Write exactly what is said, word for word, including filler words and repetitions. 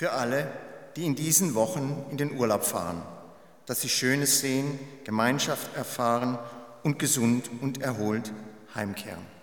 für alle, die in diesen Wochen in den Urlaub fahren, dass sie Schönes sehen, Gemeinschaft erfahren und gesund und erholt heimkehren.